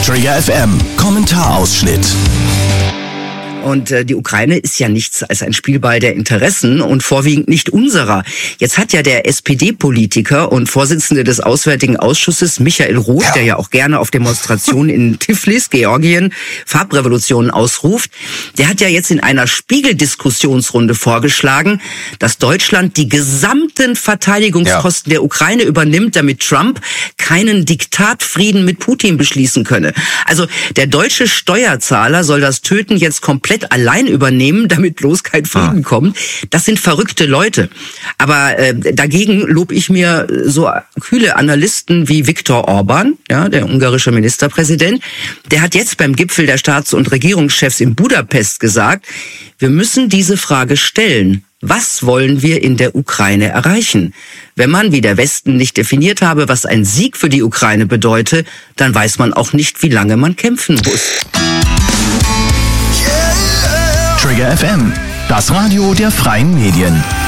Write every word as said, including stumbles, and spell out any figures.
Trigger F M, Kommentarausschnitt. Und äh, die Ukraine ist ja nichts als ein Spielball der Interessen und vorwiegend nicht unserer. Jetzt hat ja der S P D-Politiker und Vorsitzende des Auswärtigen Ausschusses, Michael Roth, ja. der ja auch gerne auf Demonstrationen in Tiflis, Georgien, Farbrevolutionen ausruft, der hat ja jetzt in einer Spiegel-Diskussionsrunde vorgeschlagen, dass Deutschland die gesamten Verteidigungskosten ja. der Ukraine übernimmt, damit Trump keinen Diktatfrieden mit Putin beschließen könne. Also der deutsche Steuerzahler soll das Töten jetzt komplett allein übernehmen, damit bloß kein Frieden ah. kommt. Das sind verrückte Leute. Aber äh, dagegen lob ich mir so kühle Analysten wie Viktor Orban, ja, der ungarische Ministerpräsident. Der hat jetzt beim Gipfel der Staats- und Regierungschefs in Budapest gesagt, wir müssen diese Frage stellen. Was wollen wir in der Ukraine erreichen? Wenn man, wie der Westen, nicht definiert habe, was ein Sieg für die Ukraine bedeute, dann weiß man auch nicht, wie lange man kämpfen muss. Trigger F M, das Radio der freien Medien.